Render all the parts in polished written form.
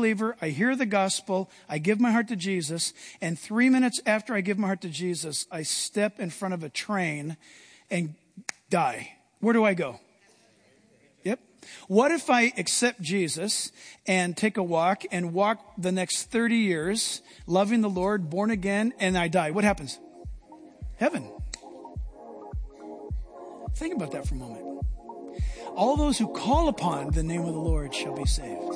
believer. I hear the gospel. I give my heart to Jesus. And 3 minutes after I give my heart to Jesus, I step in front of a train and die. Where do I go? Yep. What if I accept Jesus and take a walk and walk the next 30 years, loving the Lord, born again, and I die? What happens? Heaven. Think about that for a moment. All those who call upon the name of the Lord shall be saved.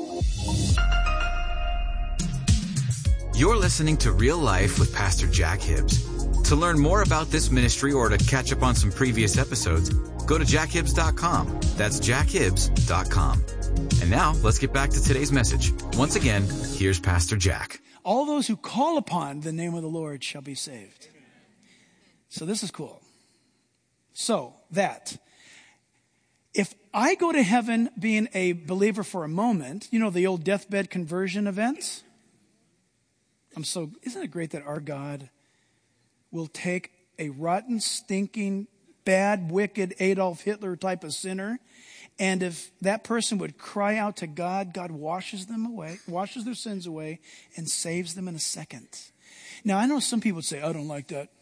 You're listening to Real Life with Pastor Jack Hibbs. To learn more about this ministry or to catch up on some previous episodes, go to jackhibbs.com. That's jackhibbs.com. And now, let's get back to today's message. Once again, here's Pastor Jack. All those who call upon the name of the Lord shall be saved. So this is cool. So that if I go to heaven being a believer for a moment, you know, the old deathbed conversion events. Isn't it great that our God will take a rotten, stinking, bad, wicked Adolf Hitler type of sinner, and if that person would cry out to God, God washes them away, washes their sins away, and saves them in a second. Now, I know some people would say, I don't like that.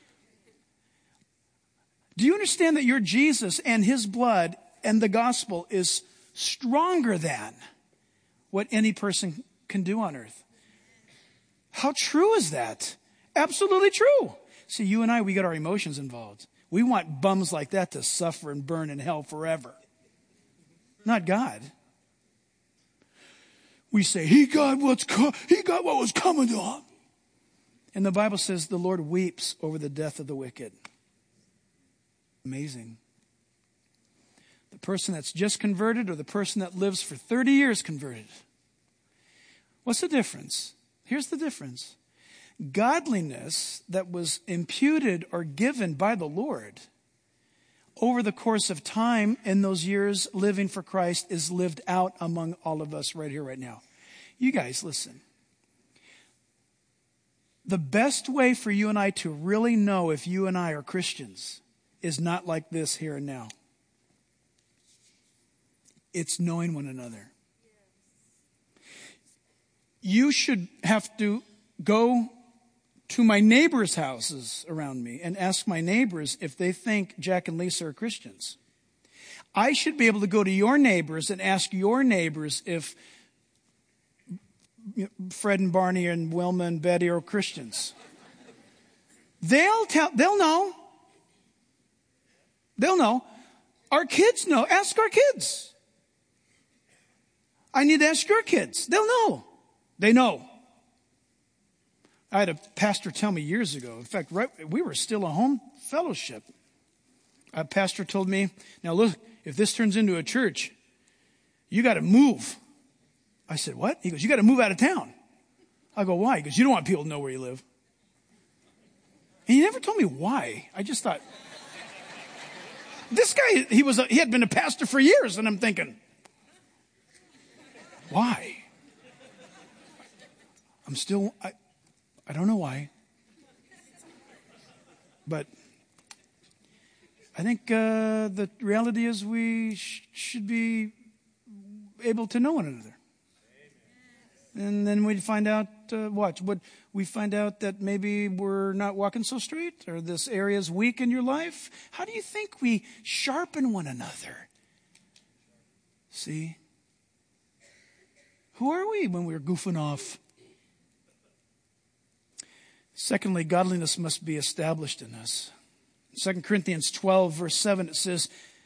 Do you understand that your Jesus and his blood and the gospel is stronger than what any person can do on earth? How true is that? Absolutely true. See, you and I, we got our emotions involved. We want bums like that to suffer and burn in hell forever. Not God. We say, he got what was coming to him. And the Bible says the Lord weeps over the death of the wicked. Amazing. The person that's just converted or the person that lives for 30 years converted. What's the difference? Here's the difference. Godliness that was imputed or given by the Lord over the course of time in those years living for Christ is lived out among all of us right here, right now. You guys, listen. The best way for you and I to really know if you and I are Christians is not like this here and now. It's knowing one another. You should have to go to my neighbors' houses around me and ask my neighbors if they think Jack and Lisa are Christians. I should be able to go to your neighbors and ask your neighbors if Fred and Barney and Wilma and Betty are Christians. They'll know. They'll know. Our kids know. Ask our kids. I need to ask your kids. They'll know. They know. I had a pastor tell me years ago. In fact, we were still a home fellowship. A pastor told me, now look, if this turns into a church, you got to move. I said, what? He goes, you got to move out of town. I go, why? He goes, you don't want people to know where you live. And he never told me why. I just thought, this guy, he had been a pastor for years, and I'm thinking, why? I don't know why. But I think the reality is we should be able to know one another. And then we'd find out, we find out that maybe we're not walking so straight, or this area is weak in your life. How do you think we sharpen one another? See? Who are we when we're goofing off? Secondly, godliness must be established in us. 2 Corinthians 12, verse 7, it says,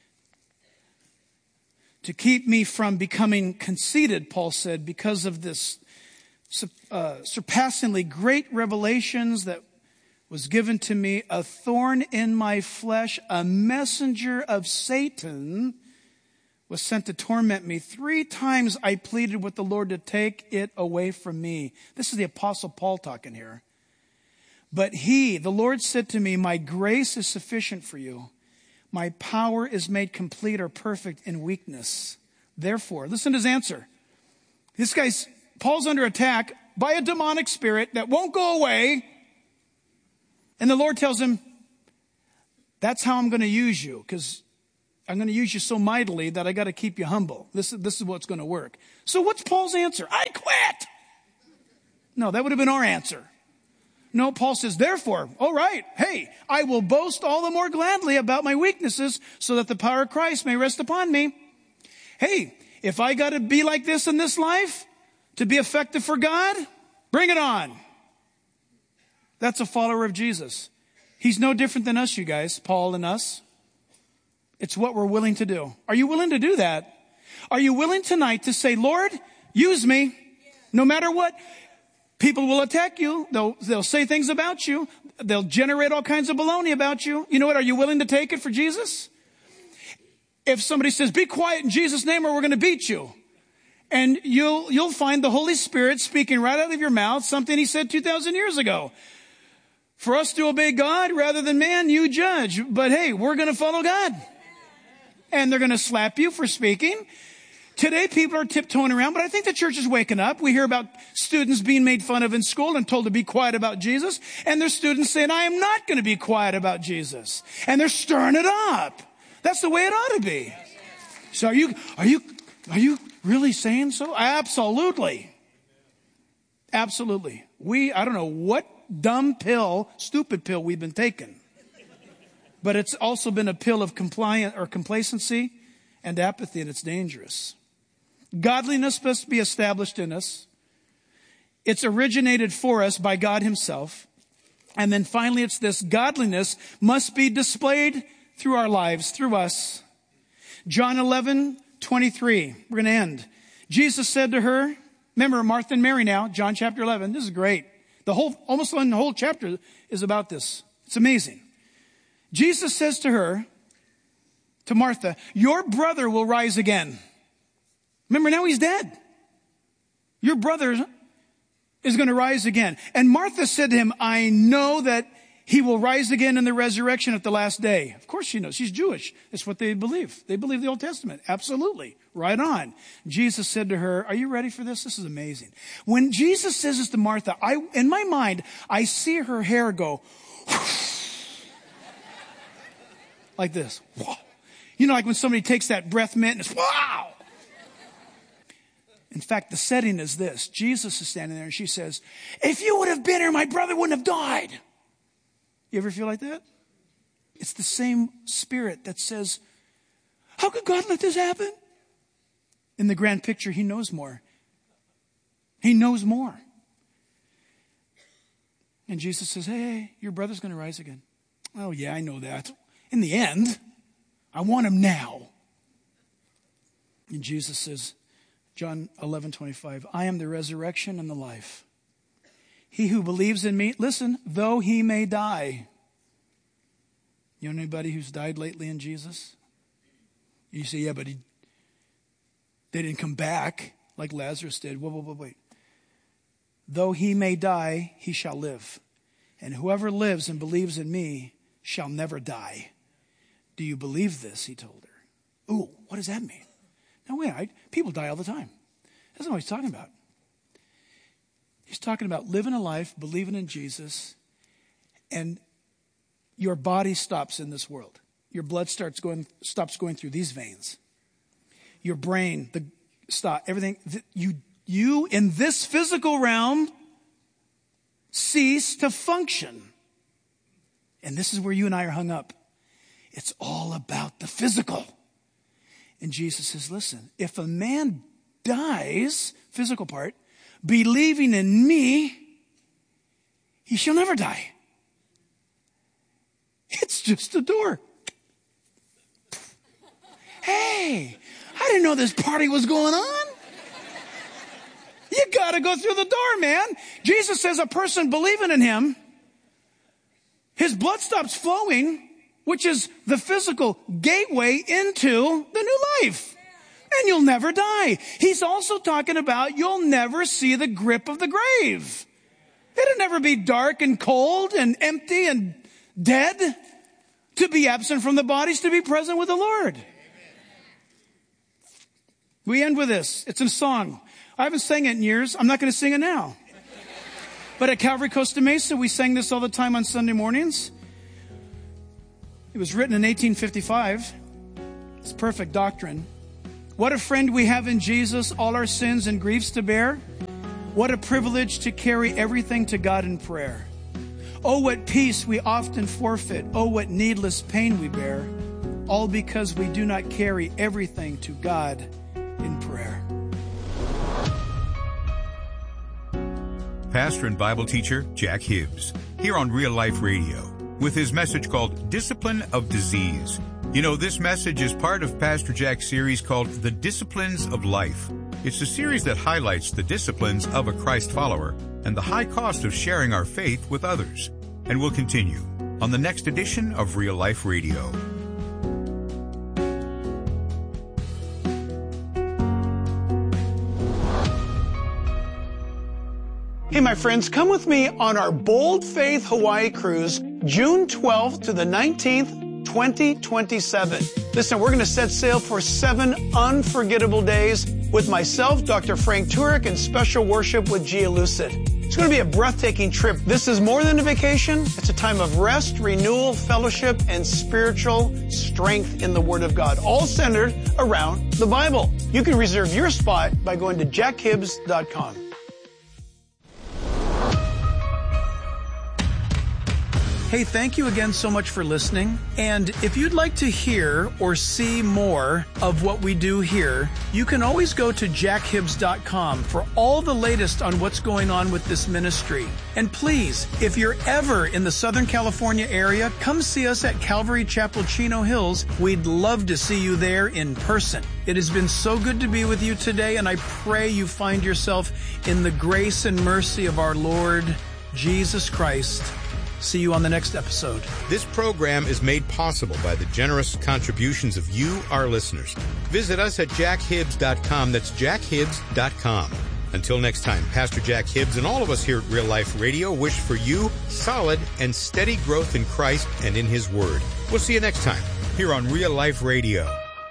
to keep me from becoming conceited, Paul said, because of this surpassingly great revelations that was given to me, a thorn in my flesh, a messenger of Satan was sent to torment me. 3 times I pleaded with the Lord to take it away from me. This is the Apostle Paul talking here. But the Lord said to me, my grace is sufficient for you. My power is made complete or perfect in weakness. Therefore, listen to his answer. Paul's under attack by a demonic spirit that won't go away. And the Lord tells him, that's how I'm going to use you. Because I'm going to use you so mightily that I got to keep you humble. This is what's going to work. So what's Paul's answer? I quit. No, that would have been our answer. No, Paul says, therefore, all right, hey, I will boast all the more gladly about my weaknesses so that the power of Christ may rest upon me. Hey, if I got to be like this in this life to be effective for God, bring it on. That's a follower of Jesus. He's no different than us, you guys, Paul and us. It's what we're willing to do. Are you willing to do that? Are you willing tonight to say, Lord, use me no matter what? People will attack you. They'll say things about you. They'll generate all kinds of baloney about you. You know what? Are you willing to take it for Jesus? If somebody says, be quiet in Jesus' name or we're going to beat you. And you'll find the Holy Spirit speaking right out of your mouth something he said 2,000 years ago. For us to obey God rather than man, you judge. But hey, we're going to follow God. And they're going to slap you for speaking. Today, people are tiptoeing around, but I think the church is waking up. We hear about students being made fun of in school and told to be quiet about Jesus. And there's students saying, I am not going to be quiet about Jesus. And they're stirring it up. That's the way it ought to be. So are you really saying so? Absolutely. Absolutely. I don't know what dumb pill, stupid pill we've been taking. But it's also been a pill of complacency and apathy, and it's dangerous. Godliness must be established in us. It's originated for us by God himself. And then finally, it's this: godliness must be displayed through our lives, through us. John 11:23. We're going to end. Jesus said to her, remember Martha and Mary now, John chapter 11. This is great. Almost the whole chapter is about this. It's amazing. Jesus says to her, to Martha, your brother will rise again. Remember, now he's dead. Your brother is going to rise again. And Martha said to him, I know that he will rise again in the resurrection at the last day. Of course she knows. She's Jewish. That's what they believe. They believe the Old Testament. Absolutely. Right on. Jesus said to her, are you ready for this? This is amazing. When Jesus says this to Martha, in my mind, I see her hair go like this. You know, like when somebody takes that breath mint and it's wow. In fact, the setting is this. Jesus is standing there and she says, if you would have been here, my brother wouldn't have died. You ever feel like that? It's the same spirit that says, how could God let this happen? In the grand picture, he knows more. He knows more. And Jesus says, hey, your brother's going to rise again. Oh yeah, I know that. In the end, I want him now. And Jesus says, John 11:25, I am the resurrection and the life. He who believes in me, listen, though he may die. You know anybody who's died lately in Jesus? You say, yeah, but they didn't come back like Lazarus did. Wait. Though he may die, he shall live. And whoever lives and believes in me shall never die. Do you believe this? He told her. Ooh, what does that mean? Now wait, people die all the time. That's not what he's talking about. He's talking about living a life, believing in Jesus, and your body stops in this world. Your blood stops going through these veins. Your brain, everything. You in this physical realm cease to function. And this is where you and I are hung up. It's all about the physical. And Jesus says, listen, if a man dies, physical part, believing in me, he shall never die. It's just a door. Hey, I didn't know this party was going on. You got to go through the door, man. Jesus says a person believing in him, his blood stops flowing, which is the physical gateway into the new life. And you'll never die. He's also talking about you'll never see the grip of the grave. It'll never be dark and cold and empty and dead. To be absent from the bodies, to be present with the Lord. We end with this. It's a song. I haven't sang it in years. I'm not going to sing it now. But at Calvary Costa Mesa, we sang this all the time on Sunday mornings. It was written in 1855. It's perfect doctrine. What a friend we have in Jesus, all our sins and griefs to bear. What a privilege to carry everything to God in prayer. Oh, what peace we often forfeit. Oh, what needless pain we bear. All because we do not carry everything to God in prayer. Pastor and Bible teacher Jack Hibbs, here on Real Life Radio, with his message called Discipline of Disease. You know, this message is part of Pastor Jack's series called The Disciplines of Life. It's a series that highlights the disciplines of a Christ follower and the high cost of sharing our faith with others. And we'll continue on the next edition of Real Life Radio. Hey, my friends, come with me on our Bold Faith Hawaii cruise, June 12th to the 19th, 2027. Listen, we're going to set sail for 7 unforgettable days with myself, Dr. Frank Turek, and special worship with Gia Lucid. It's going to be a breathtaking trip. This is more than a vacation. It's a time of rest, renewal, fellowship, and spiritual strength in the Word of God, all centered around the Bible. You can reserve your spot by going to jackhibbs.com. Hey, thank you again so much for listening. And if you'd like to hear or see more of what we do here, you can always go to jackhibbs.com for all the latest on what's going on with this ministry. And please, if you're ever in the Southern California area, come see us at Calvary Chapel, Chino Hills. We'd love to see you there in person. It has been so good to be with you today, and I pray you find yourself in the grace and mercy of our Lord Jesus Christ. See you on the next episode. This program is made possible by the generous contributions of you, our listeners. Visit us at jackhibbs.com. That's jackhibbs.com. Until next time, Pastor Jack Hibbs and all of us here at Real Life Radio wish for you solid and steady growth in Christ and in His Word. We'll see you next time here on Real Life Radio.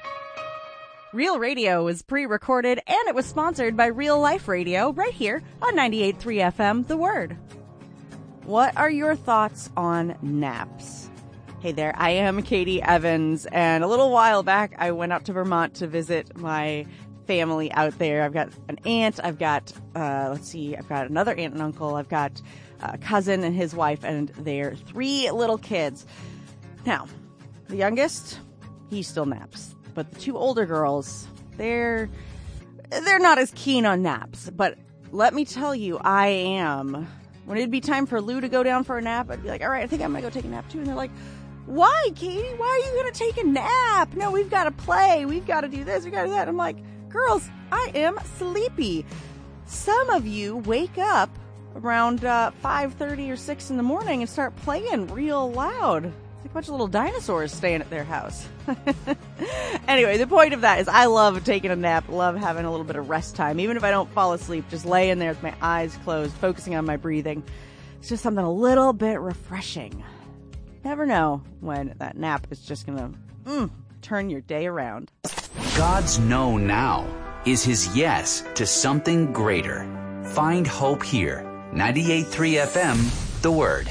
Real Radio was pre-recorded and it was sponsored by Real Life Radio right here on 98.3 FM, The Word. What are your thoughts on naps? Hey there, I am Katie Evans, and a little while back I went out to Vermont to visit my family out there. I've got an aunt, I've got another aunt and uncle, I've got a cousin and his wife and their 3 little kids. Now, the youngest, he still naps, but the 2 older girls, they're not as keen on naps, but let me tell you, I am. When it'd be time for Lou to go down for a nap, I'd be like, all right, I think I'm going to go take a nap too. And they're like, why, Katie? Why are you going to take a nap? No, we've got to play. We've got to do this. We've got to do that. I'm like, girls, I am sleepy. Some of you wake up around 5:30 or 6 in the morning and start playing real loud. It's like a bunch of little dinosaurs staying at their house. Anyway, the point of that is I love taking a nap, love having a little bit of rest time. Even if I don't fall asleep, just laying there with my eyes closed, focusing on my breathing. It's just something a little bit refreshing. Never know when that nap is just going to turn your day around. God's no now is His yes to something greater. Find hope here. 98.3 FM, The Word.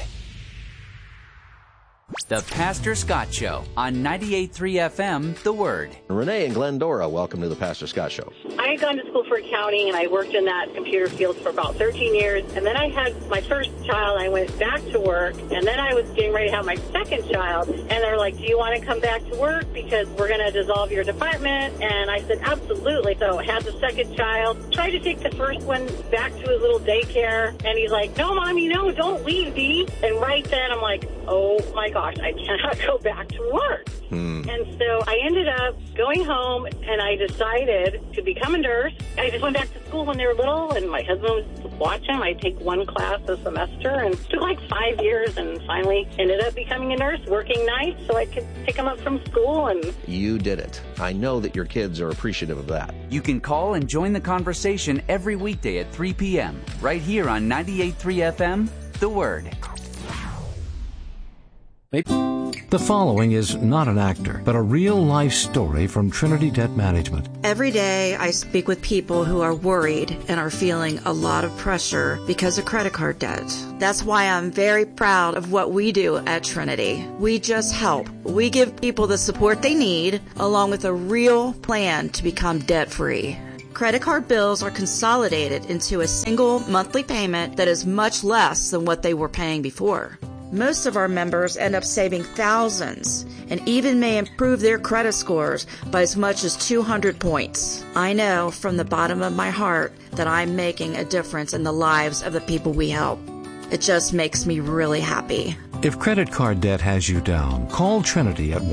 The Pastor Scott Show on 98.3 FM, The Word. Renee and Glendora, welcome to the Pastor Scott Show. I had gone to school for accounting, and I worked in that computer field for about 13 years. And then I had my first child. I went back to work, and then I was getting ready to have my second child. And they're like, do you want to come back to work because we're going to dissolve your department? And I said, absolutely. So I had the second child. Tried to take the first one back to his little daycare. And he's like, no, Mommy, no, don't leave, Dee. And right then I'm like, oh, my gosh, I cannot go back to work. And so I ended up going home, and I decided to become a nurse. I just went back to school when they were little, and my husband was watching. I'd take one class a semester, and it took like 5 years, and finally ended up becoming a nurse, working nights so I could pick them up from school. And you did it. I know that your kids are appreciative of that. You can call and join the conversation every weekday at 3 p.m. right here on 98.3 FM, The Word. The following is not an actor, but a real-life story from Trinity Debt Management. Every day I speak with people who are worried and are feeling a lot of pressure because of credit card debt. That's why I'm very proud of what we do at Trinity. We just help. We give people the support they need, along with a real plan to become debt-free. Credit card bills are consolidated into a single monthly payment that is much less than what they were paying before. Most of our members end up saving thousands and even may improve their credit scores by as much as 200 points. I know from the bottom of my heart that I'm making a difference in the lives of the people we help. It just makes me really happy. If credit card debt has you down, call Trinity at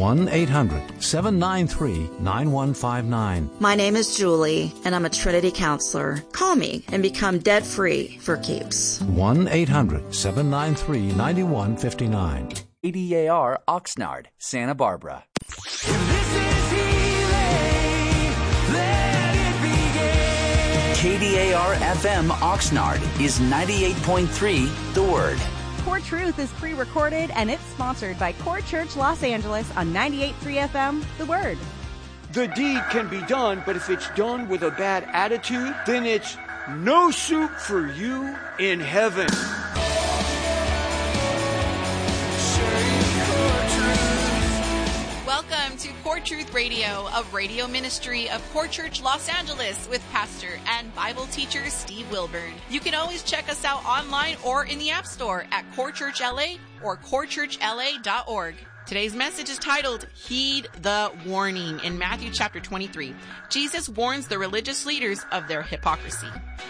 1-800-793-9159. My name is Julie, and I'm a Trinity counselor. Call me and become debt-free for keeps. 1-800-793-9159. KDAR Oxnard, Santa Barbara. KDAR FM Oxnard is 98.3 The Word. Core Truth is pre-recorded and it's sponsored by Core Church Los Angeles on 98.3 FM, The Word. The deed can be done, but if it's done with a bad attitude, then it's no soup for you in heaven. Welcome to Core Truth Radio, a radio ministry of Core Church Los Angeles with pastor and Bible teacher Steve Wilburn. You can always check us out online or in the App Store at Core Church LA or corechurchla.org. Today's message is titled, Heed the Warning, in Matthew chapter 23. Jesus warns the religious leaders of their hypocrisy.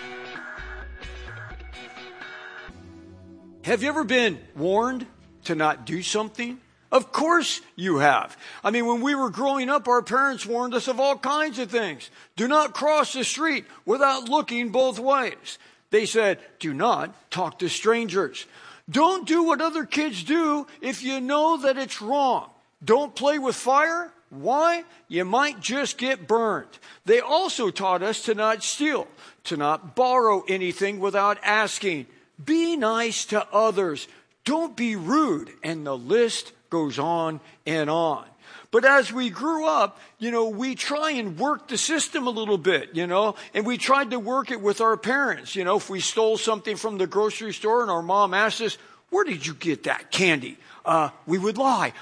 Have you ever been warned to not do something? Of course you have. I mean, when we were growing up, our parents warned us of all kinds of things. Do not cross the street without looking both ways. They said, do not talk to strangers. Don't do what other kids do if you know that it's wrong. Don't play with fire. Why? You might just get burned. They also taught us to not steal, to not borrow anything without asking. Be nice to others. Don't be rude. And the list goes on and on. But as we grew up, we try and work the system a little bit, and we tried to work it with our parents. If we stole something from the grocery store and our mom asked us, where did you get that candy? We would lie.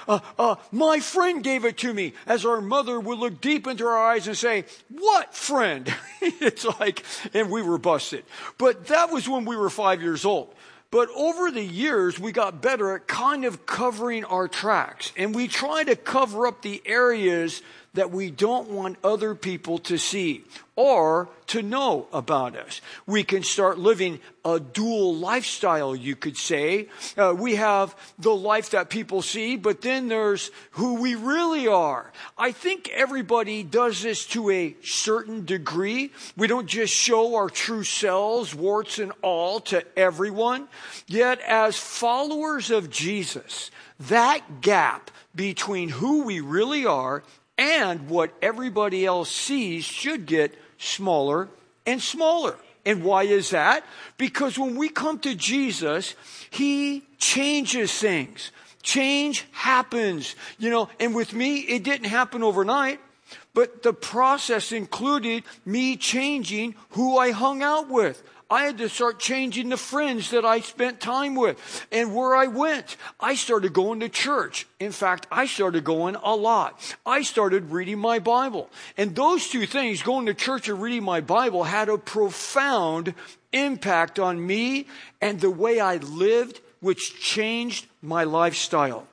My friend gave it to me, as our mother would look deep into our eyes and say, what friend? It's like, and we were busted. But that was when we were 5 years old. But over the years, we got better at kind of covering our tracks. And we try to cover up the areas that we don't want other people to see or to know about us. We can start living a dual lifestyle, you could say. We have the life that people see, but then there's who we really are. I think everybody does this to a certain degree. We don't just show our true selves, warts and all, to everyone. Yet as followers of Jesus, that gap between who we really are and what everybody else sees should get smaller and smaller. And why is that? Because when we come to Jesus, He changes things. Change happens. And with me, it didn't happen overnight. But the process included me changing who I hung out with. I had to start changing the friends that I spent time with and where I went. I started going to church. In fact, I started going a lot. I started reading my Bible. And those two things, going to church and reading my Bible, had a profound impact on me and the way I lived, which changed my lifestyle.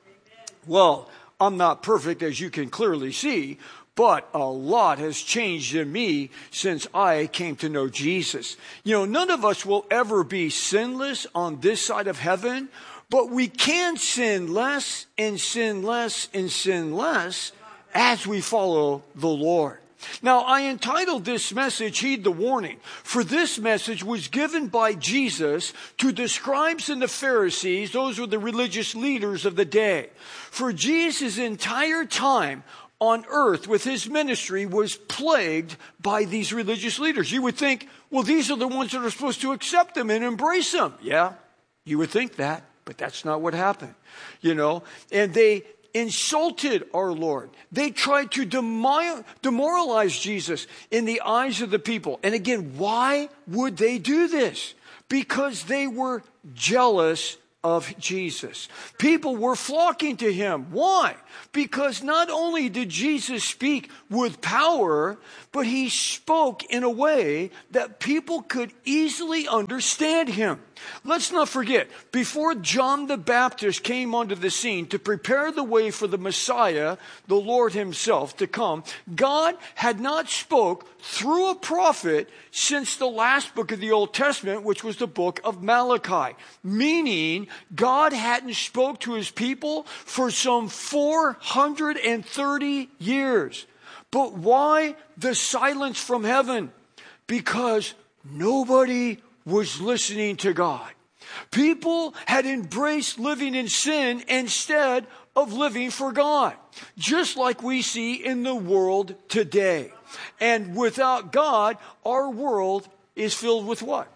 Well, I'm not perfect, as you can clearly see, but a lot has changed in me since I came to know Jesus. None of us will ever be sinless on this side of heaven, but we can sin less and sin less and sin less as we follow the Lord. Now, I entitled this message, Heed the Warning, for this message was given by Jesus to the scribes and the Pharisees. Those were the religious leaders of the day. For Jesus' entire time on earth with his ministry was plagued by these religious leaders. You would think, well, these are the ones that are supposed to accept him and embrace him. Yeah, you would think that. But that's not what happened, And they insulted our Lord. They tried to demoralize Jesus in the eyes of the people. And again, why would they do this? Because they were jealous of Jesus. People were flocking to him. Why? Because not only did Jesus speak with power, but he spoke in a way that people could easily understand him. Let's not forget, before John the Baptist came onto the scene to prepare the way for the Messiah, the Lord himself, to come, God had not spoke through a prophet since the last book of the Old Testament, which was the book of Malachi. Meaning, God hadn't spoke to his people for some 430 years. But why the silence from heaven? Because nobody was listening to God. People had embraced living in sin instead of living for God, just like we see in the world today. And without God, our world is filled with what?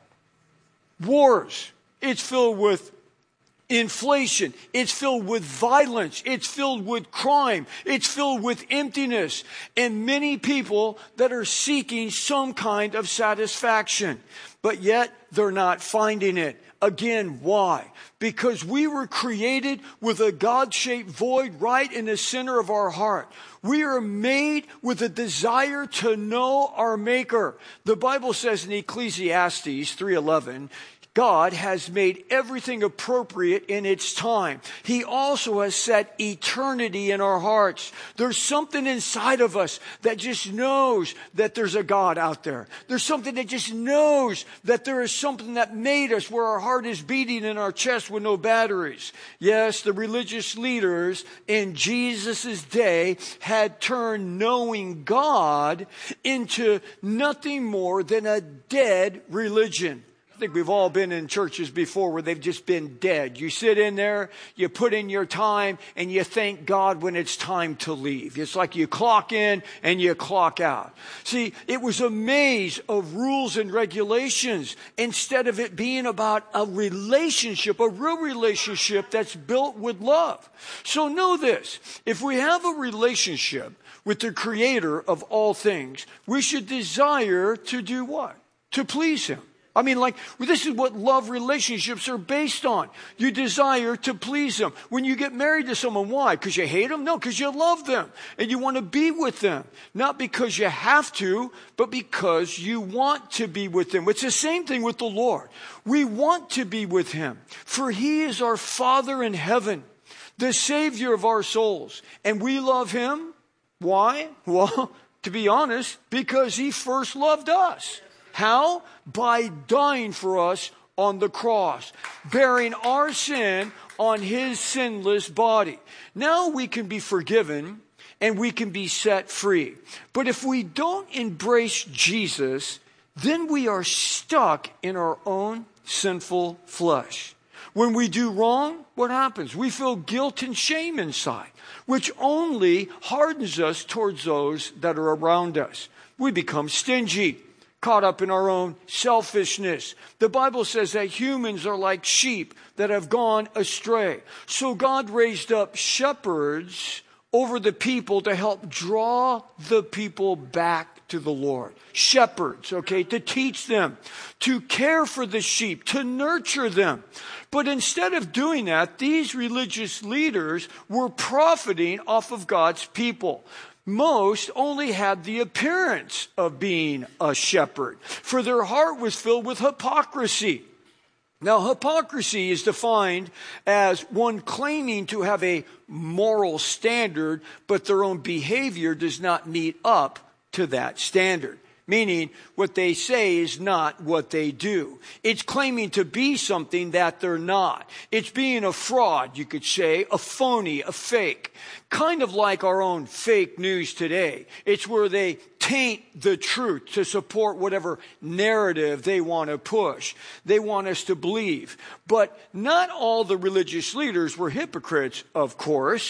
Wars. It's filled with inflation. It's filled with violence. It's filled with crime. It's filled with emptiness. And many people that are seeking some kind of satisfaction. But yet they're not finding it. Again, why? Because we were created with a God-shaped void right in the center of our heart. We are made with a desire to know our Maker. The Bible says in Ecclesiastes 3:11, God has made everything appropriate in its time. He also has set eternity in our hearts. There's something inside of us that just knows that there's a God out there. There's something that just knows that there is something that made us where our heart is beating in our chest with no batteries. Yes, the religious leaders in Jesus' day had turned knowing God into nothing more than a dead religion. I think we've all been in churches before where they've just been dead. You sit in there, you put in your time, and you thank God when it's time to leave. It's like you clock in and you clock out. See, it was a maze of rules and regulations instead of it being about a relationship, a real relationship that's built with love. So know this, if we have a relationship with the Creator of all things, we should desire to do what? To please him. I mean, this is what love relationships are based on. You desire to please them. When you get married to someone, why? Because you hate them? No, because you love them. And you want to be with them. Not because you have to, but because you want to be with them. It's the same thing with the Lord. We want to be with him. For he is our Father in heaven, the Savior of our souls. And we love him. Why? Well, to be honest, because he first loved us. How? By dying for us on the cross, bearing our sin on his sinless body. Now we can be forgiven and we can be set free. But if we don't embrace Jesus, then we are stuck in our own sinful flesh. When we do wrong, what happens? We feel guilt and shame inside, which only hardens us towards those that are around us. We become stingy, caught up in our own selfishness. The Bible says that humans are like sheep that have gone astray. So God raised up shepherds over the people to help draw the people back to the Lord. Shepherds, okay, to teach them, to care for the sheep, to nurture them. But instead of doing that, these religious leaders were profiting off of God's people. Most only had the appearance of being a shepherd, for their heart was filled with hypocrisy. Now, hypocrisy is defined as one claiming to have a moral standard, but their own behavior does not meet up to that standard. Meaning, what they say is not what they do. It's claiming to be something that they're not. It's being a fraud, you could say, a phony, a fake. Kind of like our own fake news today. It's where they taint the truth to support whatever narrative they want to push. They want us to believe. But not all the religious leaders were hypocrites, of course.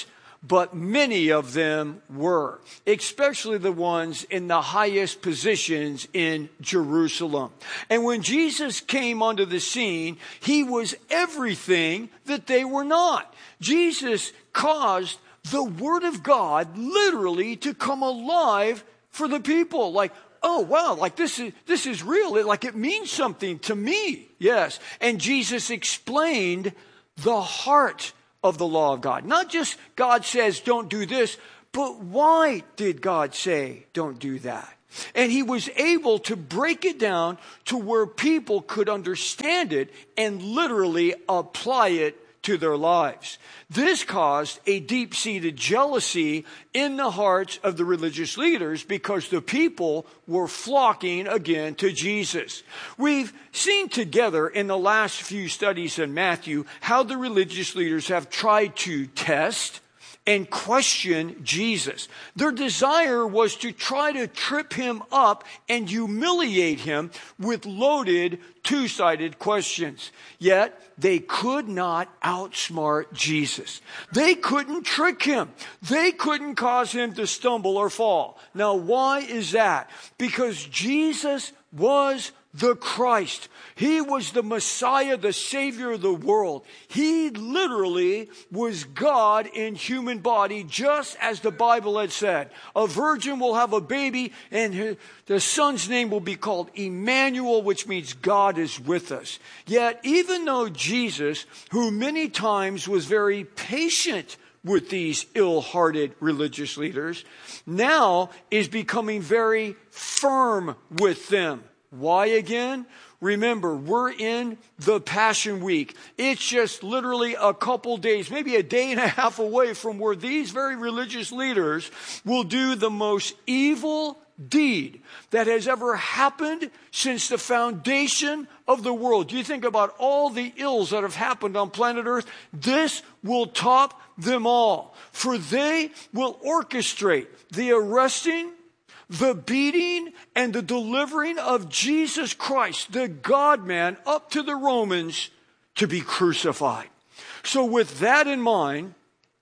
but many of them were, especially the ones in the highest positions in Jerusalem. And when Jesus came onto the scene, he was everything that they were not. Jesus caused the Word of God literally to come alive for the people. Like, oh, wow, like this is real. It means something to me. Yes. And Jesus explained the heart of the law of God. Not just God says don't do this, but why did God say don't do that? And he was able to break it down to where people could understand it and literally apply it to their lives. This caused a deep-seated jealousy in the hearts of the religious leaders because the people were flocking again to Jesus. We've seen together in the last few studies in Matthew how the religious leaders have tried to test and question Jesus. Their desire was to try to trip him up and humiliate him with loaded, two-sided questions. Yet, they could not outsmart Jesus. They couldn't trick him. They couldn't cause him to stumble or fall. Now, why is that? Because Jesus was the Christ. He was the Messiah, the Savior of the world. He literally was God in human body, just as the Bible had said. A virgin will have a baby, and the son's name will be called Emmanuel, which means God is with us. Yet, even though Jesus, who many times was very patient with these ill-hearted religious leaders, now is becoming very firm with them. Why again? Remember, we're in the Passion Week. It's just literally a couple days, maybe a day and a half away from where these very religious leaders will do the most evil deed that has ever happened since the foundation of the world. You think about all the ills that have happened on planet Earth, this will top them all. For they will orchestrate the arresting, the beating, and the delivering of Jesus Christ, the God-man, up to the Romans to be crucified. So with that in mind,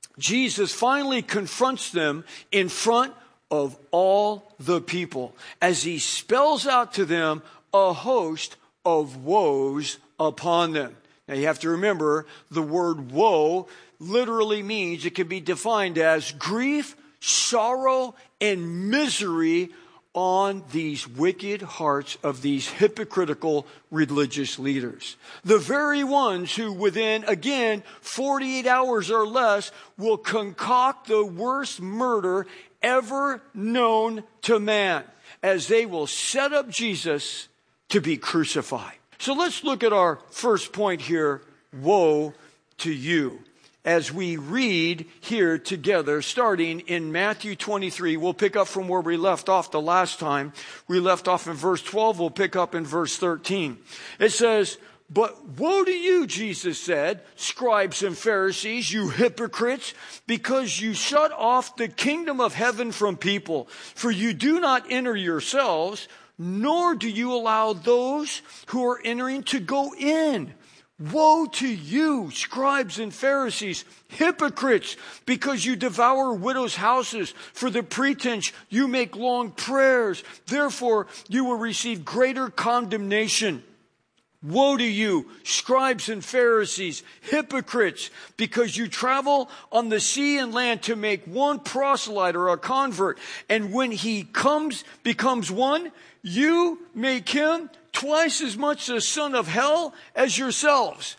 Jesus finally confronts them in front of all the people as he spells out to them a host of woes upon them. Now you have to remember the word woe literally means, it can be defined as grief, sorrow, and misery on these wicked hearts of these hypocritical religious leaders. The very ones who within, again, 48 hours or less will concoct the worst murder ever known to man, as they will set up Jesus to be crucified. So let's look at our first point here, woe to you. As we read here together, starting in Matthew 23, we'll pick up from where we left off the last time. We left off in verse 12, we'll pick up in verse 13. It says, "But woe to you," Jesus said, "scribes and Pharisees, you hypocrites, because you shut off the kingdom of heaven from people. For you do not enter yourselves, nor do you allow those who are entering to go in. Woe to you, scribes and Pharisees, hypocrites, because you devour widows' houses. For the pretense you make long prayers. Therefore you will receive greater condemnation. Woe to you, scribes and Pharisees, hypocrites, because you travel on the sea and land to make one proselyte or a convert. And when he becomes one, you make him twice as much a son of hell as yourselves."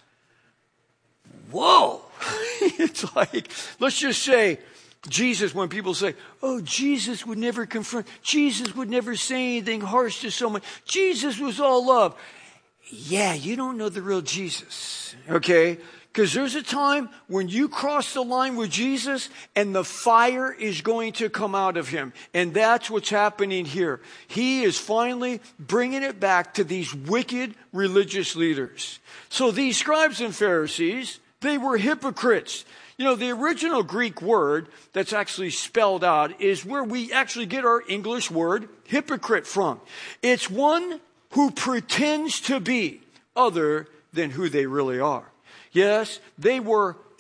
Whoa. It's like, let's just say, Jesus, when people say, "Oh, Jesus would never confront, Jesus would never say anything harsh to someone. Jesus was all love." Yeah, you don't know the real Jesus, okay? Because there's a time when you cross the line with Jesus and the fire is going to come out of him. And that's what's happening here. He is finally bringing it back to these wicked religious leaders. So these scribes and Pharisees, they were hypocrites. You know, the original Greek word that's actually spelled out is where we actually get our English word hypocrite from. It's one who pretends to be other than who they really are. Yes, they were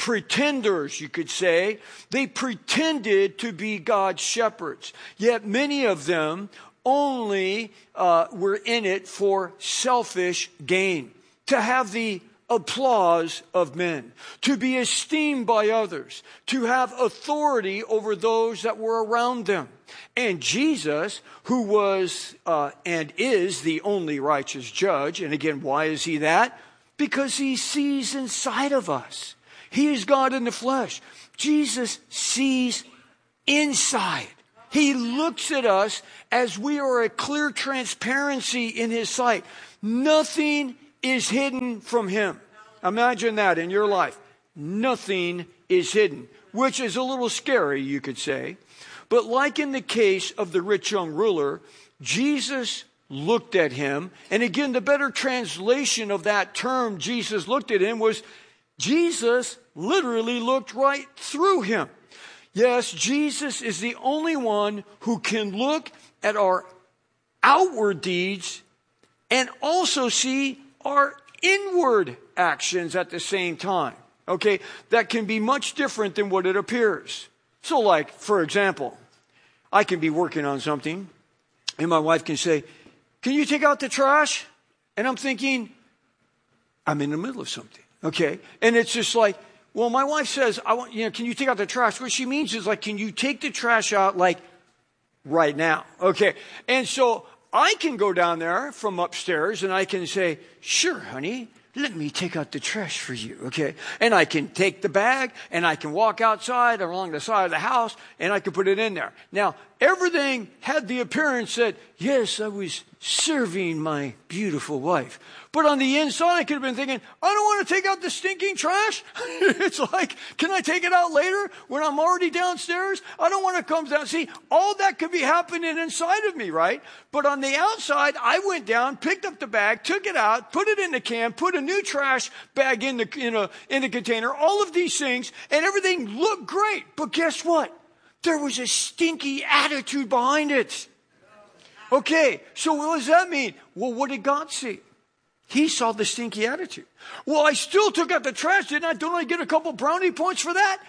pretenders, you could say. They pretended to be God's shepherds. Yet many of them only were in it for selfish gain, to have the applause of men, to be esteemed by others, to have authority over those that were around them. And Jesus, who was and is the only righteous judge, and again, why is he that? Because he sees inside of us. He is God in the flesh. Jesus sees inside. He looks at us as we are a clear transparency in his sight. Nothing is hidden from him. Imagine that in your life. Nothing is hidden, which is a little scary, you could say. But like in the case of the rich young ruler, Jesus looked at him. And again, the better translation of that term, Jesus looked at him, was Jesus literally looked right through him. Yes, Jesus is the only one who can look at our outward deeds and also see our inward actions at the same time. Okay, that can be much different than what it appears. So like, for example, I can be working on something and my wife can say, "Can you take out the trash?" And I'm thinking, I'm in the middle of something. Okay, and it's just like, well, my wife says, can you take out the trash? What she means is like, can you take the trash out like right now? Okay. And so I can go down there from upstairs and I can say, "Sure, honey, let me take out the trash for you." Okay. And I can take the bag and I can walk outside along the side of the house and I can put it in there. Now, everything had the appearance that, yes, I was serving my beautiful wife. But on the inside, I could have been thinking, I don't want to take out the stinking trash. It's like, can I take it out later when I'm already downstairs? I don't want to come down. See, all that could be happening inside of me, right? But on the outside, I went down, picked up the bag, took it out, put it in the can, put a new trash bag in the container, all of these things, and everything looked great. But guess what? There was a stinky attitude behind it. Okay, so what does that mean? Well, what did God see? He saw the stinky attitude. Well, I still took out the trash, didn't I? Don't I get a couple brownie points for that?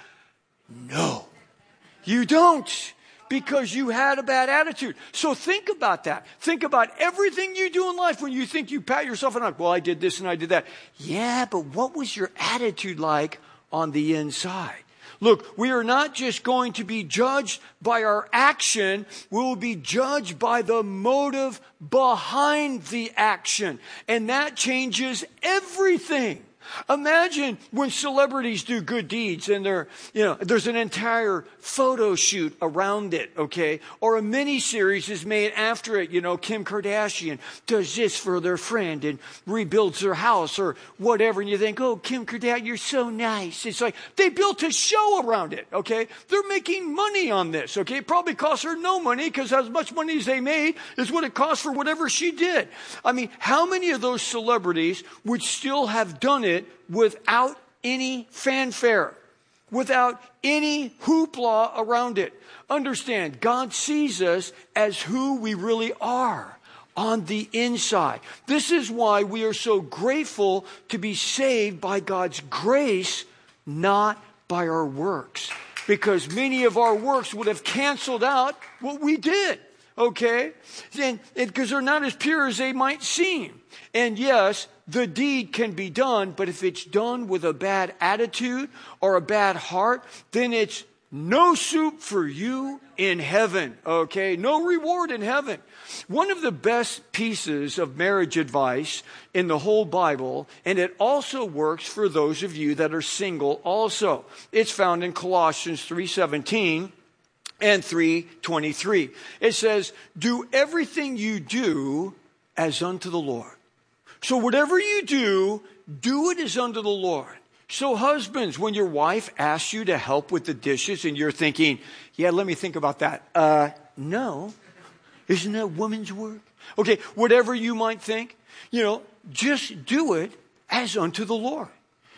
No, you don't, because you had a bad attitude. So think about that. Think about everything you do in life when you think you pat yourself on the back. Well, I did this and I did that. Yeah, but what was your attitude like on the inside? Look, we are not just going to be judged by our action. We will be judged by the motive behind the action. And that changes everything. Imagine when celebrities do good deeds and there's an entire photo shoot around it, okay? Or a mini-series is made after it. Kim Kardashian does this for their friend and rebuilds their house or whatever. And you think, oh, Kim Kardashian, you're so nice. It's like they built a show around it, okay? They're making money on this, okay? It probably cost her no money because as much money as they made is what it cost for whatever she did. I mean, how many of those celebrities would still have done it without any fanfare, without any hoopla around it? Understand, God sees us as who we really are on the inside. This is why we are so grateful to be saved by God's grace, not by our works. Because many of our works would have canceled out what we did. Okay? And because they're not as pure as they might seem. And yes, the deed can be done, but if it's done with a bad attitude or a bad heart, then it's no soup for you in heaven, okay? No reward in heaven. One of the best pieces of marriage advice in the whole Bible, and it also works for those of you that are single also. It's found in Colossians 3:17 and 3:23. It says, "Do everything you do as unto the Lord." So whatever you do it as unto the Lord. So husbands, when your wife asks you to help with the dishes and you're thinking, yeah, let me think about that. No. Isn't that woman's work? Okay, whatever you might think, just do it as unto the Lord.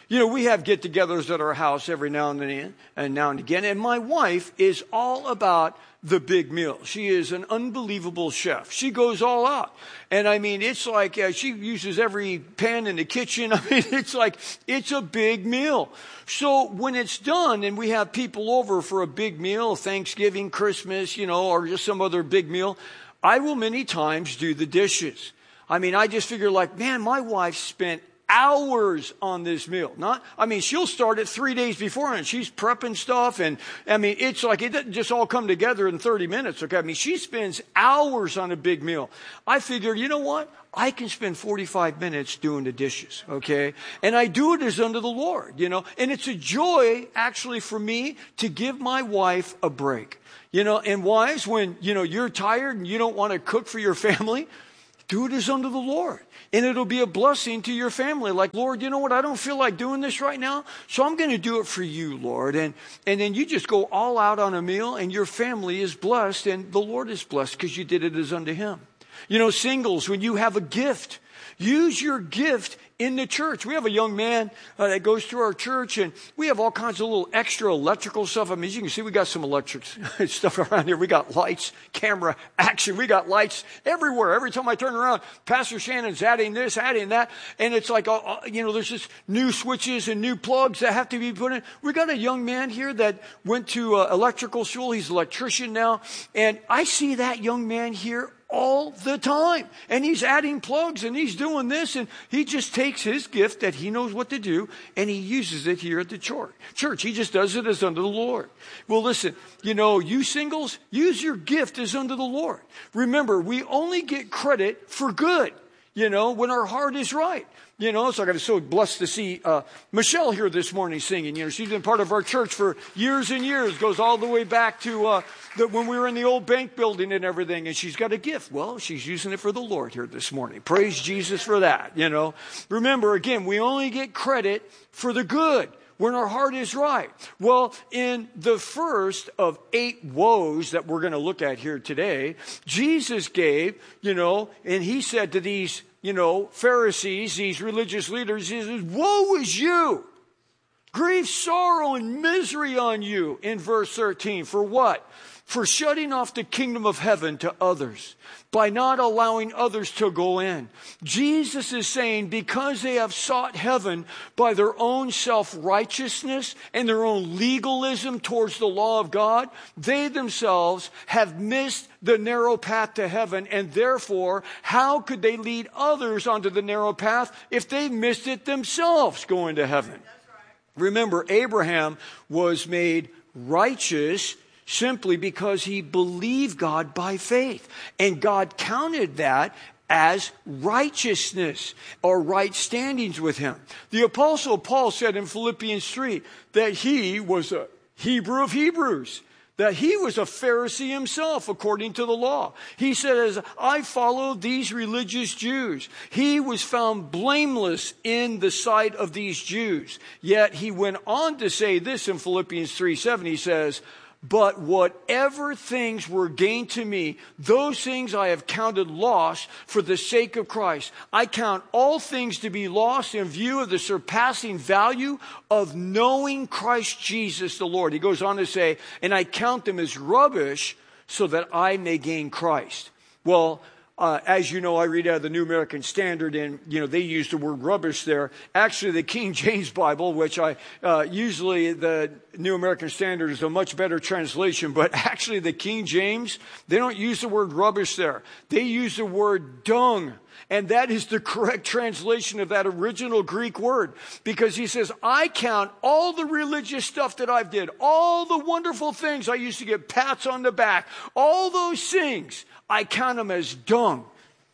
You know, we have get-togethers at our house every now and again, and my wife is all about the big meal. She is an unbelievable chef. She goes all out. And I mean, it's like she uses every pan in the kitchen. I mean, it's a big meal. So when it's done and we have people over for a big meal, Thanksgiving, Christmas, you know, or just some other big meal, I will many times do the dishes. I mean, I just figure like, man, my wife spent hours on this meal. She'll start it 3 days before and she's prepping stuff. And I mean, it's like, it doesn't just all come together in 30 minutes. Okay. I mean, she spends hours on a big meal. I figured, you know what? I can spend 45 minutes doing the dishes. Okay. And I do it as unto the Lord, you know, and it's a joy actually for me to give my wife a break, you know, and wives, when, you know, you're tired and you don't want to cook for your family, do it as unto the Lord. And it'll be a blessing to your family. Like, Lord, you know what? I don't feel like doing this right now, so I'm going to do it for you, Lord. And then you just go all out on a meal, and your family is blessed, and the Lord is blessed because you did it as unto him. You know, singles, when you have a gift, use your gift in the church. We have a young man that goes to our church, and we have all kinds of little extra electrical stuff. I mean, as you can see, we got some electric stuff around here. We got lights, camera, action. We got lights everywhere. Every time I turn around, Pastor Shannon's adding this, adding that. And it's like, you know, there's just new switches and new plugs that have to be put in. We got a young man here that went to electrical school. He's an electrician now. And I see that young man here all the time. And he's adding plugs and he's doing this, and he just takes his gift that he knows what to do and he uses it here at the church. He just does it as unto the Lord. Well, listen, you know, you singles, use your gift as unto the Lord. Remember, we only get credit for good, you know, when our heart is right. You know, so I was so blessed to see Michelle here this morning singing. You know, she's been part of our church for years and years, goes all the way back to when we were in the old bank building and everything, and she's got a gift. Well, she's using it for the Lord here this morning. Praise Jesus for that, you know. Remember, again, we only get credit for the good when our heart is right. Well, in the first of 8 woes that we're going to look at here today, Jesus gave, you know, and he said to these, you know, Pharisees, these religious leaders, he says, woe is you! Grief, sorrow, and misery on you, in verse 13. For what? For shutting off the kingdom of heaven to others, by not allowing others to go in. Jesus is saying, because they have sought heaven by their own self-righteousness and their own legalism towards the law of God, they themselves have missed the narrow path to heaven, and therefore, how could they lead others onto the narrow path if they missed it themselves going to heaven? Remember, Abraham was made righteous simply because he believed God by faith. And God counted that as righteousness or right standings with him. The Apostle Paul said in Philippians 3 that he was a Hebrew of Hebrews, that he was a Pharisee himself according to the law. He said, as I followed these religious Jews, he was found blameless in the sight of these Jews. Yet he went on to say this in Philippians 3:7. He says, but whatever things were gained to me, those things I have counted loss for the sake of Christ. I count all things to be lost in view of the surpassing value of knowing Christ Jesus the Lord. He goes on to say, and I count them as rubbish so that I may gain Christ. Well, as you know, I read out of the New American Standard, and, you know, they use the word rubbish there. Actually, the King James Bible, which usually the New American Standard is a much better translation, but actually the King James, they don't use the word rubbish there. They use the word dung. And that is the correct translation of that original Greek word. Because he says, I count all the religious stuff that I've did, all the wonderful things I used to get pats on the back, all those things, I count them as dung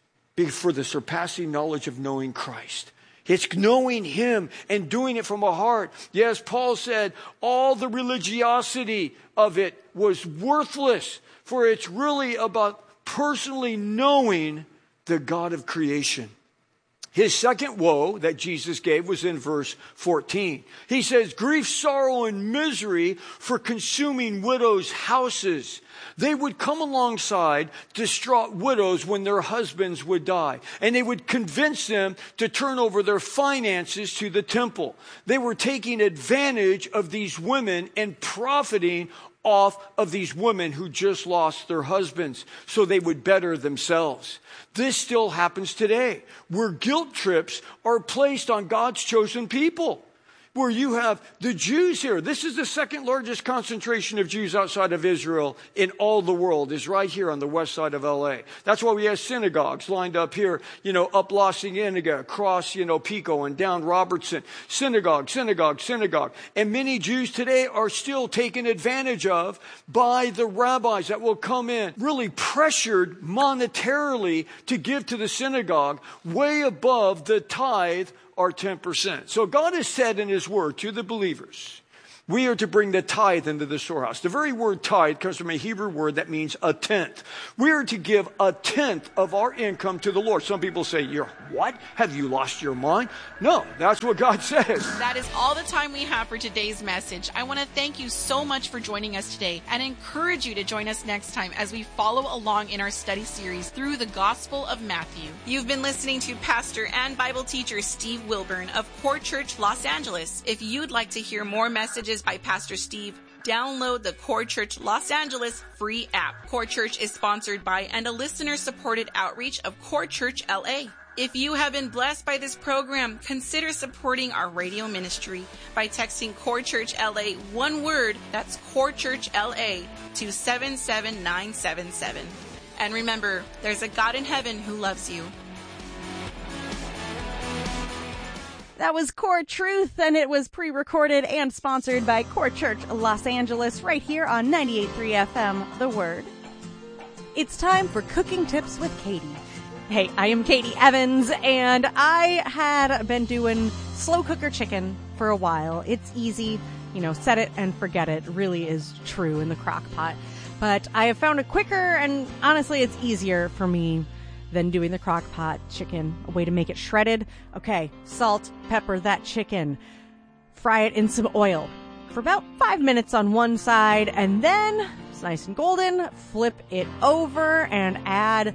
for the surpassing knowledge of knowing Christ. It's knowing him and doing it from a heart. Yes, Paul said all the religiosity of it was worthless, for it's really about personally knowing the God of creation. His second woe that Jesus gave was in verse 14. He says, grief, sorrow, and misery for consuming widows' houses. They would come alongside distraught widows when their husbands would die, and they would convince them to turn over their finances to the temple. They were taking advantage of these women and profiting off of these women who just lost their husbands so they would better themselves. This still happens today, where guilt trips are placed on God's chosen people. Where you have the Jews here. This is the second largest concentration of Jews outside of Israel in all the world, is right here on the west side of LA. That's why we have synagogues lined up here, up La Cienega, across, Pico and down Robertson. Synagogue. And many Jews today are still taken advantage of by the rabbis that will come in, really pressured monetarily to give to the synagogue way above the tithe, are 10%. So God has said in His word to the believers, we are to bring the tithe into the storehouse. The very word tithe comes from a Hebrew word that means a tenth. We are to give a tenth of our income to the Lord. Some people say, "You're what? Have you lost your mind?" No, that's what God says. That is all the time we have for today's message. I want to thank you so much for joining us today and encourage you to join us next time as we follow along in our study series through the Gospel of Matthew. You've been listening to Pastor and Bible teacher Steve Wilburn of Core Church Los Angeles. If you'd like to hear more messages by Pastor Steve, download the Core Church Los Angeles free app. Core Church is sponsored by and a listener-supported outreach of Core Church LA. If you have been blessed by this program, consider supporting our radio ministry by texting Core Church LA one word, that's Core Church LA, to 77977. And remember, there's a God in heaven who loves you. That was Core Truth, and it was pre-recorded and sponsored by Core Church Los Angeles right here on 98.3 FM, The Word. It's time for Cooking Tips with Katie. Hey, I am Katie Evans, and I had been doing slow cooker chicken for a while. It's easy, set it and forget it really is true in the crock pot. But I have found it quicker, and honestly, it's easier for me than doing the crock pot chicken. A way to make it shredded. Okay, salt, pepper that chicken. Fry it in some oil for about 5 minutes on one side, and then it's nice and golden. Flip it over and add,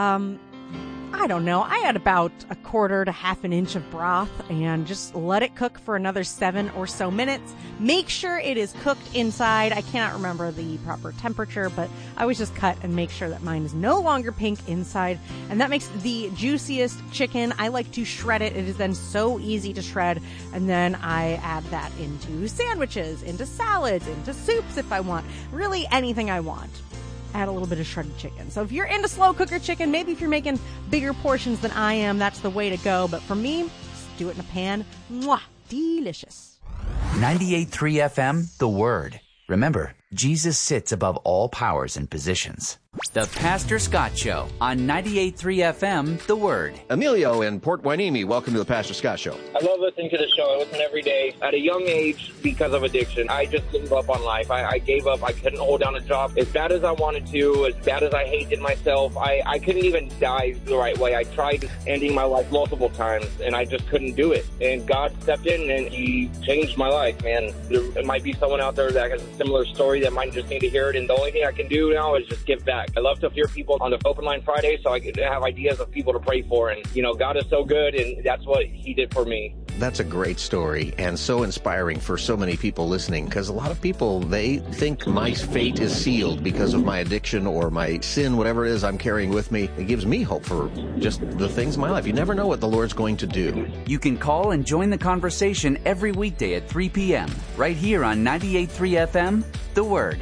I add about a quarter to half an inch of broth and just let it cook for another 7 or so minutes. Make sure it is cooked inside. I cannot remember the proper temperature, but I always just cut and make sure that mine is no longer pink inside. And that makes the juiciest chicken. I like to shred it. It is then so easy to shred. And then I add that into sandwiches, into salads, into soups if I want. Really anything I want. Add a little bit of shredded chicken. So if you're into slow cooker chicken, maybe if you're making bigger portions than I am, that's the way to go. But for me, just do it in a pan. Mwah! Delicious. 98.3 FM, The Word. Remember, Jesus sits above all powers and positions. The Pastor Scott Show on 98.3 FM, The Word. Emilio in Port Hueneme, welcome to the Pastor Scott Show. I love listening to the show. I listen every day. At a young age, because of addiction, I just gave up on life. I gave up. I couldn't hold down a job as bad as I wanted to, as bad as I hated myself. I couldn't even die the right way. I tried ending my life multiple times, and I just couldn't do it. And God stepped in, and He changed my life, man. There might be someone out there that has a similar story that might just need to hear it, and the only thing I can do now is just give back. I love to hear people on the Open Line Friday so I could have ideas of people to pray for. And, God is so good, and that's what He did for me. That's a great story and so inspiring for so many people listening, because a lot of people, they think my fate is sealed because of my addiction or my sin, whatever it is I'm carrying with me. It gives me hope for just the things in my life. You never know what the Lord's going to do. You can call and join the conversation every weekday at 3 p.m. right here on 98.3 FM, The Word.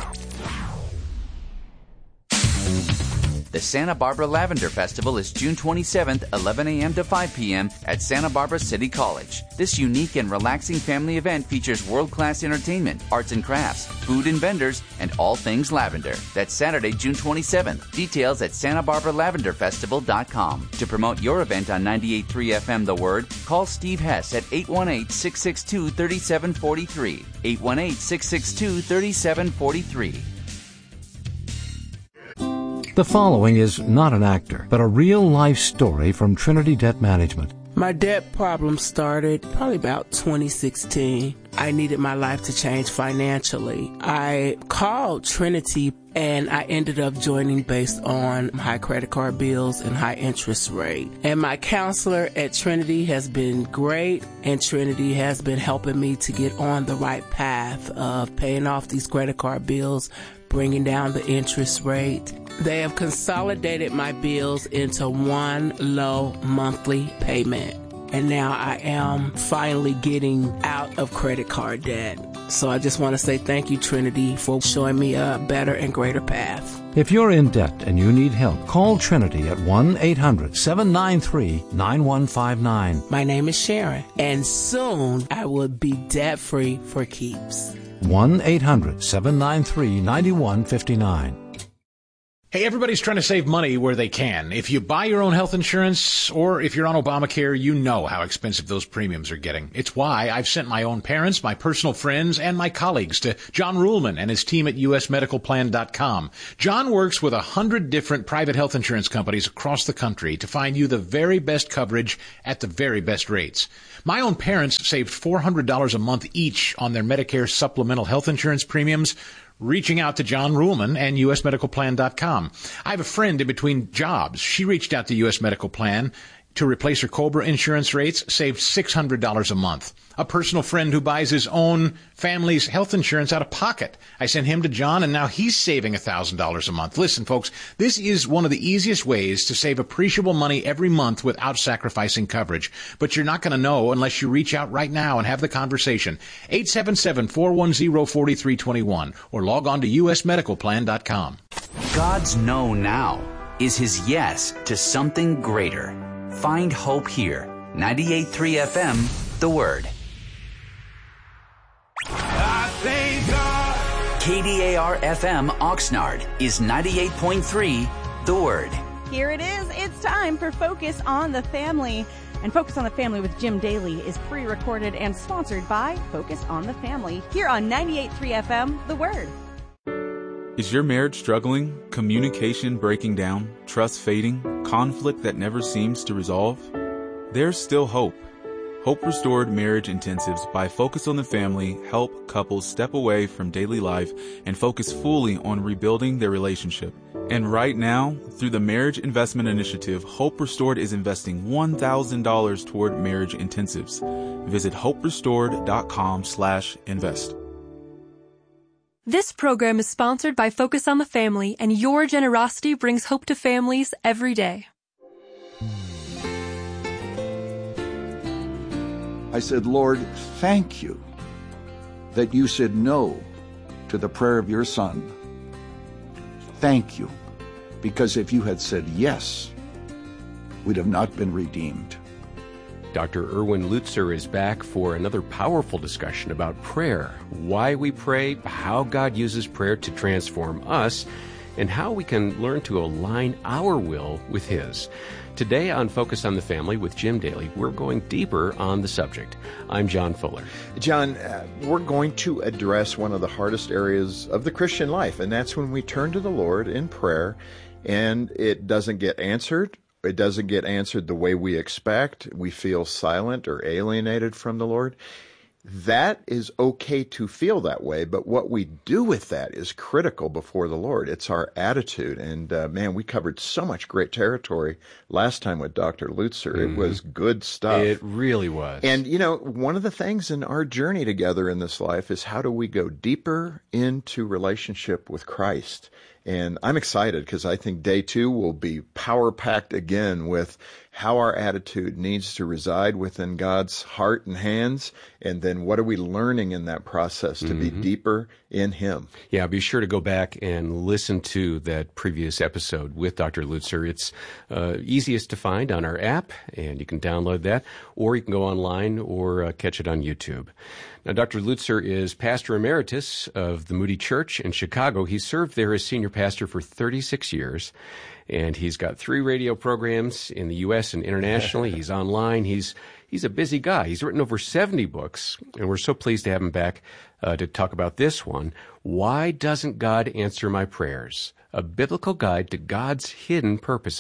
The Santa Barbara Lavender Festival is June 27th, 11 a.m. to 5 p.m. at Santa Barbara City College. This unique and relaxing family event features world-class entertainment, arts and crafts, food and vendors, and all things lavender. That's Saturday, June 27th. Details at SantaBarbaraLavenderFestival.com. To promote your event on 98.3 FM The Word, call Steve Hess at 818-662-3743. 818-662-3743. The following is not an actor, but a real-life story from Trinity Debt Management. My debt problem started probably about 2016. I needed my life to change financially. I called Trinity and I ended up joining based on high credit card bills and high interest rate. And my counselor at Trinity has been great, and Trinity has been helping me to get on the right path of paying off these credit card bills, bringing down the interest rate. They have consolidated my bills into one low monthly payment. And now I am finally getting out of credit card debt. So I just want to say thank you, Trinity, for showing me a better and greater path. If you're in debt and you need help, call Trinity at 1-800-793-9159. My name is Sharon, and soon I will be debt-free for keeps. 1-800-793-9159. Hey, everybody's trying to save money where they can. If you buy your own health insurance or if you're on Obamacare, you know how expensive those premiums are getting. It's why I've sent my own parents, my personal friends, and my colleagues to John Ruhlman and his team at usmedicalplan.com. John works with 100 different private health insurance companies across the country to find you the very best coverage at the very best rates. My own parents saved $400 a month each on their Medicare supplemental health insurance premiums, reaching out to John Ruhlman and usmedicalplan.com. I have a friend in between jobs. She reached out to US Medical Plan to replace her COBRA insurance rates, saved $600 a month. A personal friend who buys his own family's health insurance out of pocket. I sent him to John, and now he's saving $1,000 a month. Listen, folks, this is one of the easiest ways to save appreciable money every month without sacrificing coverage. But you're not going to know unless you reach out right now and have the conversation. 877-410-4321 or log on to usmedicalplan.com. God's no now is his yes to something greater. Find hope here. 98.3 FM, The Word. I thank God. KDAR FM Oxnard is 98.3 The Word. Here it is. It's time for Focus on the Family. And Focus on the Family with Jim Daly is pre-recorded and sponsored by Focus on the Family here on 98.3 FM The Word. Is your marriage struggling? Communication breaking down? Trust fading? Conflict that never seems to resolve? There's still hope. Hope Restored Marriage Intensives by Focus on the Family help couples step away from daily life and focus fully on rebuilding their relationship. And right now, through the Marriage Investment Initiative, Hope Restored is investing $1,000 toward marriage intensives. Visit hoperestored.com/invest. This program is sponsored by Focus on the Family, and your generosity brings hope to families every day. I said, Lord, thank you that you said no to the prayer of your son. Thank you, because if you had said yes, we'd have not been redeemed. Dr. Erwin Lutzer is back for another powerful discussion about prayer, why we pray, how God uses prayer to transform us, and how we can learn to align our will with His. Today on Focus on the Family with Jim Daly, we're going deeper on the subject. I'm John Fuller. John, we're going to address one of the hardest areas of the Christian life, and that's when we turn to the Lord in prayer and it doesn't get answered. It doesn't get answered the way we expect. We feel silent or alienated from the Lord. That is okay to feel that way, but what we do with that is critical before the Lord. It's our attitude. And man, we covered so much great territory last time with Dr. Lutzer. It was good stuff. It really was. And, you know, one of the things in our journey together in this life is how do we go deeper into relationship with Christ? And I'm excited because I think day 2 will be power-packed again with how our attitude needs to reside within God's heart and hands, and then what are we learning in that process to be deeper in Him. Yeah, be sure to go back and listen to that previous episode with Dr. Lutzer. It's easiest to find on our app, and you can download that, or you can go online or catch it on YouTube. Now, Dr. Lutzer is pastor emeritus of the Moody Church in Chicago. He served there as senior pastor for 36 years, and he's got 3 radio programs in the U.S. and internationally. He's online. He's a busy guy. He's written over 70 books, and we're so pleased to have him back to talk about this one, Why Doesn't God Answer My Prayers? A Biblical Guide to God's Hidden Purposes.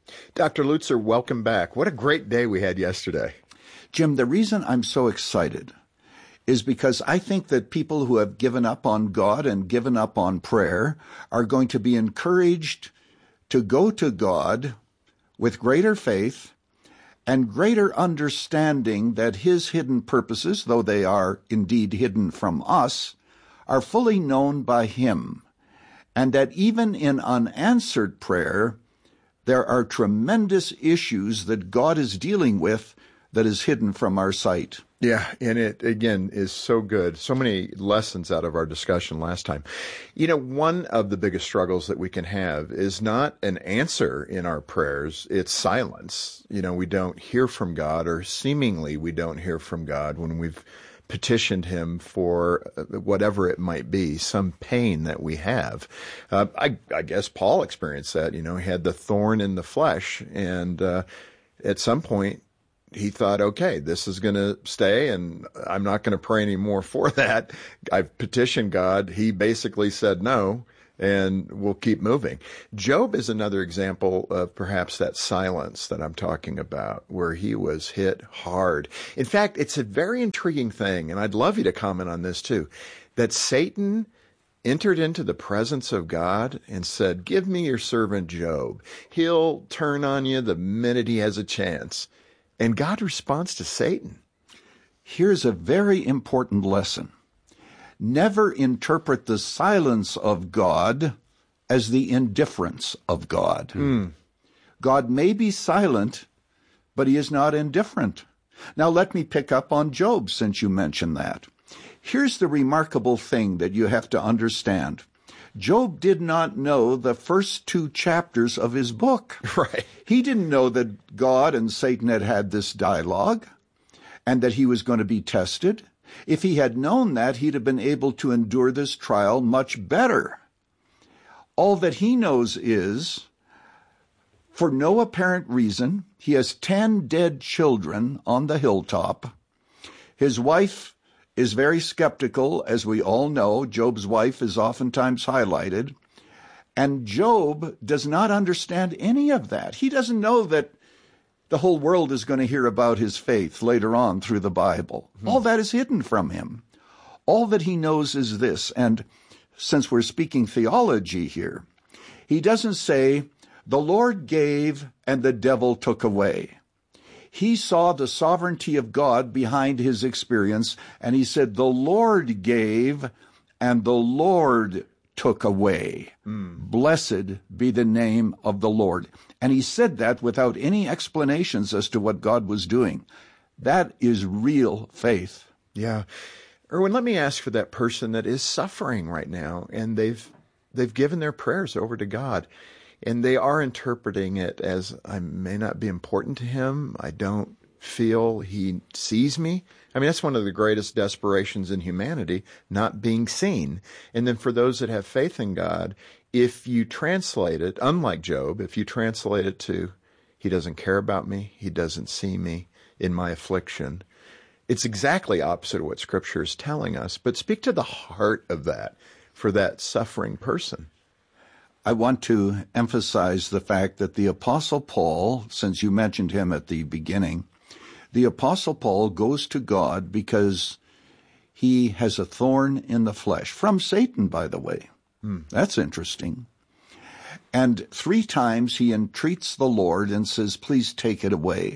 Dr. Lutzer, welcome back. What a great day we had yesterday. Jim, the reason I'm so excited is because I think that people who have given up on God and given up on prayer are going to be encouraged to go to God with greater faith and greater understanding that his hidden purposes, though they are indeed hidden from us, are fully known by him, and that even in unanswered prayer, there are tremendous issues that God is dealing with that is hidden from our sight. Yeah, and it, again, is so good. So many lessons out of our discussion last time. You know, one of the biggest struggles that we can have is not an answer in our prayers, it's silence. You know, we don't hear from God, or seemingly we don't hear from God when we've petitioned him for whatever it might be, some pain that we have. I guess Paul experienced that. You know, he had the thorn in the flesh, and at some point, he thought, okay, this is going to stay, and I'm not going to pray anymore for that. I've petitioned God. He basically said no, and we'll keep moving. Job is another example of perhaps that silence that I'm talking about, where he was hit hard. In fact, it's a very intriguing thing, and I'd love you to comment on this too, that Satan entered into the presence of God and said, give me your servant Job. He'll turn on you the minute he has a chance. And God responds to Satan. Here's a very important lesson. Never interpret the silence of God as the indifference of God. God may be silent, but he is not indifferent. Now let me pick up on Job, since you mentioned that. Here's the remarkable thing that you have to understand. Job did not know the first 2 chapters of his book. Right. He didn't know that God and Satan had had this dialogue and that he was going to be tested. If he had known that, he'd have been able to endure this trial much better. All that he knows is, for no apparent reason, he has 10 dead children on the hilltop. His wife is very skeptical, as we all know. Job's wife is oftentimes highlighted. And Job does not understand any of that. He doesn't know that the whole world is going to hear about his faith later on through the Bible. All that is hidden from him. All that he knows is this, and since we're speaking theology here, he doesn't say, the Lord gave and the devil took away. He saw the sovereignty of God behind his experience, and he said, the Lord gave and the Lord took away. Blessed be the name of the Lord. And he said that without any explanations as to what God was doing. That is real faith. Yeah. Erwin, let me ask for that person that is suffering right now, and they've given their prayers over to God. And they are interpreting it as, I may not be important to him. I don't feel he sees me. I mean, that's one of the greatest desperations in humanity, not being seen. And then for those that have faith in God, if you translate it, unlike Job, if you translate it to, he doesn't care about me, he doesn't see me in my affliction, it's exactly opposite of what Scripture is telling us. But speak to the heart of that for that suffering person. I want to emphasize the fact that the Apostle Paul, since you mentioned him at the beginning, the Apostle Paul goes to God because he has a thorn in the flesh, from Satan, by the way. That's interesting. And 3 times he entreats the Lord and says, please take it away.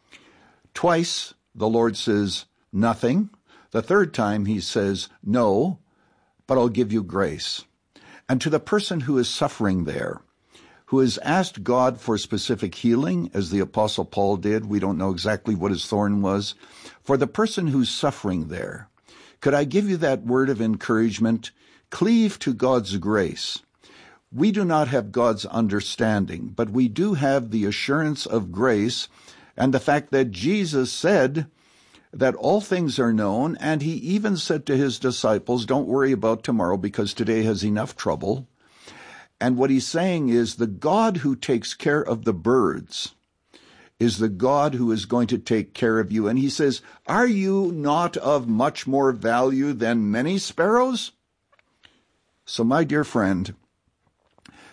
Twice the Lord says, nothing. The 3rd time he says, no, but I'll give you grace. And to the person who is suffering there, who has asked God for specific healing, as the Apostle Paul did, we don't know exactly what his thorn was, for the person who's suffering there, could I give you that word of encouragement? Cleave to God's grace. We do not have God's understanding, but we do have the assurance of grace and the fact that Jesus said that all things are known, and he even said to his disciples, don't worry about tomorrow because today has enough trouble. And what he's saying is the God who takes care of the birds is the God who is going to take care of you. And he says, are you not of much more value than many sparrows? So my dear friend,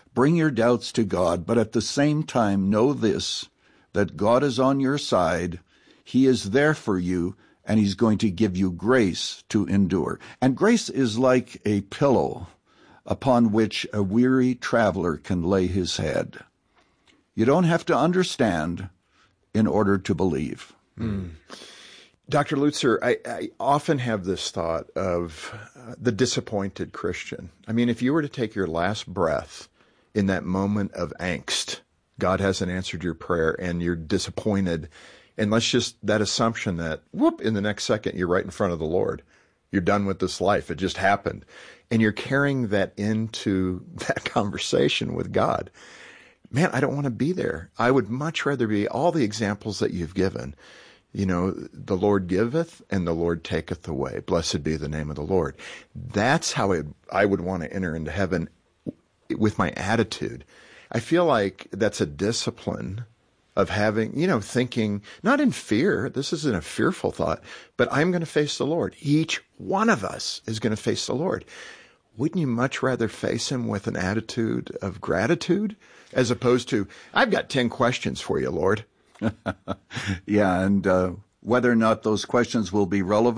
Bring your doubts to God, but at the same time know this, that God is on your side. He is there for you, and He's going to give you grace to endure. And grace is like a pillow upon which a weary traveler can lay his head. You don't have to understand in order to believe. Dr. Lutzer, I often have this thought of the disappointed Christian. I mean, if you were to take your last breath in that moment of angst, God hasn't answered your prayer and you're disappointed, and let's just that assumption that, whoop, in the next second you're right in front of the Lord. You're done with this life. It just happened. And you're carrying that into that conversation with God. Man, I don't want to be there. I would much rather be all the examples that you've given. You know, the Lord giveth and the Lord taketh away. Blessed be the name of the Lord. That's how I would want to enter into heaven with my attitude. I feel like that's a discipline of having, thinking, not in fear, this isn't a fearful thought, but I'm going to face the Lord. Each one of us is going to face the Lord. Wouldn't you much rather face Him with an attitude of gratitude as opposed to, I've got 10 questions for you, Lord? Yeah, and whether or not those questions will be relevant